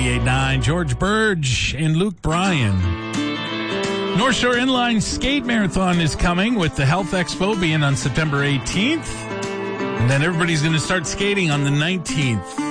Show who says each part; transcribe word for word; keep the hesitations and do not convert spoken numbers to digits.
Speaker 1: eight nine, George Burge and Luke Bryan. North Shore Inline Skate Marathon is coming with the Health Expo being on September eighteenth. And then everybody's going to start skating on the nineteenth.